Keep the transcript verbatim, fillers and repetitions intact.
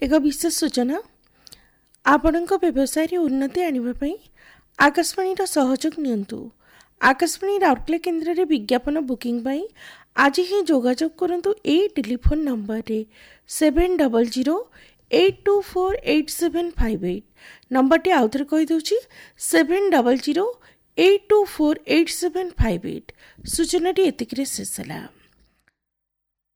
एक विशेष सूचना आपणक व्यवसाय रे उन्नति आनिबा आकाशवाणी सहयोग नियंतु। आकाशवाणी राउरकेला केन्द्र रे विज्ञापन बुकिंग पाई आज ही जोगाजोग करंतु ए टेलीफोन नंबर रे seven double zero eight to four eight seven five eight number T आउथर कहि दउची seven double zero eight to four eight seven five eight. सूचना टी एतिक रे शेष हला।